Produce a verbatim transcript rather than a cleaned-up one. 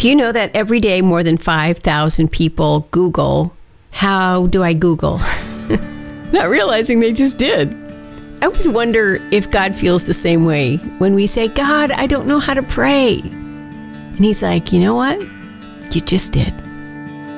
Do you know that every day more than five thousand people Google, how do I Google? Not realizing they just did. I always wonder if God feels the same way when we say, God, I don't know how to pray. And he's like, you know what? You just did.